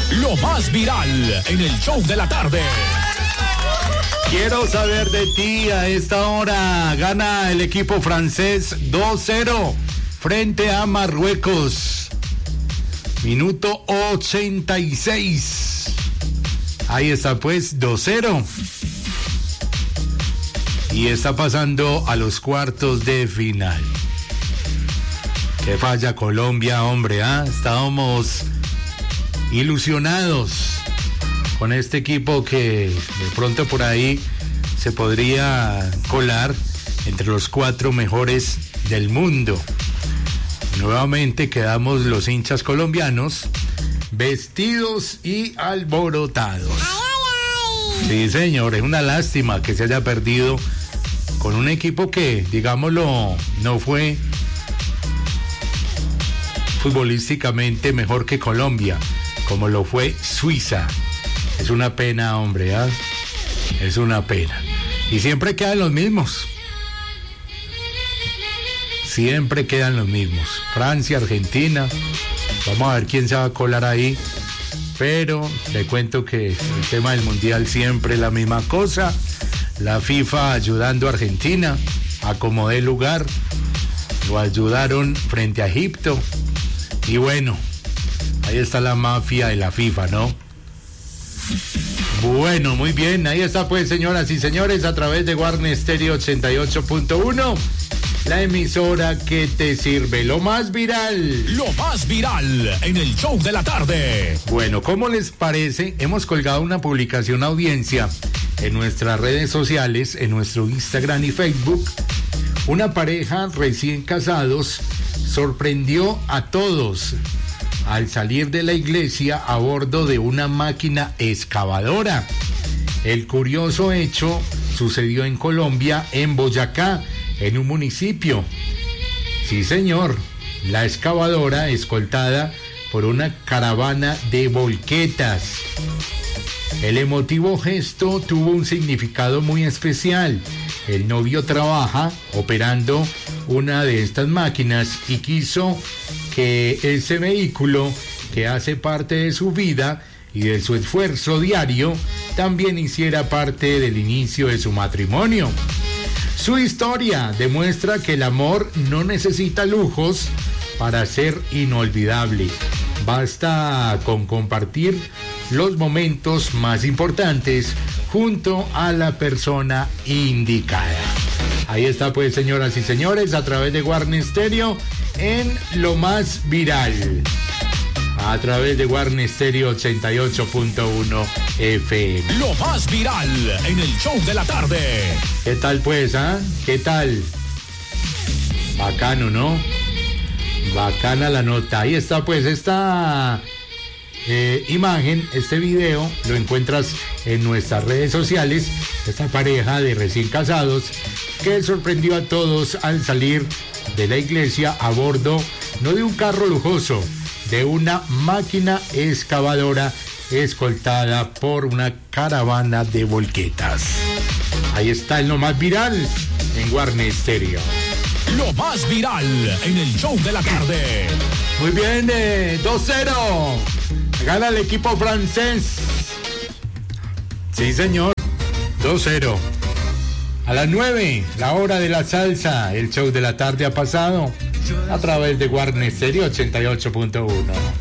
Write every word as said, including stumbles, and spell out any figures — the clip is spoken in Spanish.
Lo más viral en el show de la tarde. Quiero saber de ti a esta hora. Gana el equipo francés dos cero frente a Marruecos. Minuto ochenta y seis. Ahí está pues, dos cero. Y está pasando a los cuartos de final. Que falla Colombia, hombre, ¿ah? ¿eh? Estábamos ilusionados con este equipo que de pronto por ahí se podría colar entre los cuatro mejores del mundo. Nuevamente quedamos los hinchas colombianos vestidos y alborotados. Sí, señor, es una lástima que se haya perdido con un equipo que, digámoslo, no fue futbolísticamente mejor que Colombia, como lo fue Suiza. Es una pena, hombre, ¿ah? ¿eh? Es una pena. Y siempre quedan los mismos. Siempre quedan los mismos. Francia, Argentina. Vamos a ver quién se va a colar ahí. Pero le cuento que el tema del Mundial siempre es la misma cosa. La FIFA ayudando a Argentina a como dé lugar. Lo ayudaron frente a Egipto. Y bueno, ahí está la mafia de la FIFA, ¿no? Bueno, muy bien, ahí está pues, señoras y señores, a través de Warner Stereo ochenta y ocho punto uno, la emisora que te sirve lo más viral. Lo más viral en el show de la tarde. Bueno, ¿cómo les parece? Hemos colgado una publicación a audiencia en nuestras redes sociales, en nuestro Instagram y Facebook. Una pareja recién casados sorprendió a todos al salir de la iglesia a bordo de una máquina excavadora. El curioso hecho sucedió en Colombia, en Boyacá, en un municipio. Sí, señor, la excavadora escoltada por una caravana de volquetas. El emotivo gesto tuvo un significado muy especial. El novio trabaja operando una de estas máquinas y quiso que ese vehículo, que hace parte de su vida y de su esfuerzo diario, también hiciera parte del inicio de su matrimonio. Su historia demuestra que el amor no necesita lujos para ser inolvidable. Basta con compartir los momentos más importantes junto a la persona indicada. Ahí está pues, señoras y señores, a través de Warner Stereo en Lo Más Viral. A través de Warner Stereo ochenta y ocho punto uno F M. Lo más viral en el show de la tarde. ¿Qué tal pues, ah? ¿eh? ¿Qué tal? Bacano, ¿no? Bacana la nota. Ahí está pues esta eh, imagen, este video, lo encuentras en nuestras redes sociales. Esta pareja de recién casados que sorprendió a todos al salir de la iglesia a bordo, no de un carro lujoso, de una máquina excavadora escoltada por una caravana de volquetas. Ahí está en Lo Más Viral en Warner Stereo. Lo más viral en el show de la tarde. Muy bien, eh, dos cero. Gana el equipo francés. Sí, señor. dos cero. A las nueve, la hora de la salsa. El show de la tarde ha pasado a través de Warner Stereo ochenta y ocho punto uno.